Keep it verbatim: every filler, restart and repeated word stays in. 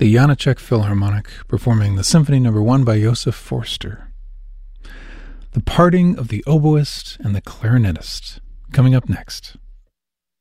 the Janáček Philharmonic performing the Symphony Number One by Josef Forster. The Parting of the Oboist and the Clarinetist, coming up next.